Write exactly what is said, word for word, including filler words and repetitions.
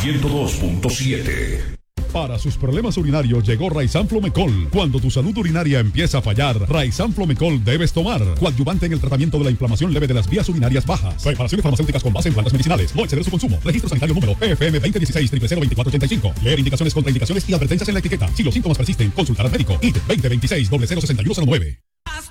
ciento dos punto siete. Para sus problemas urinarios llegó Raizan Flomecol. Cuando tu salud urinaria empieza a fallar, Raizan Flomecol debes tomar. Coadyuvante en el tratamiento de la inflamación leve de las vías urinarias bajas. Preparaciones farmacéuticas con base en plantas medicinales. No exceder su consumo. Registro sanitario número P F M veinte dieciséis cero cero veinticuatro ochenta y cinco. Leer indicaciones, contraindicaciones y advertencias en la etiqueta. Si los síntomas persisten, consultar al médico. I T veinte veintiséis cero cero sesenta y uno cero nueve.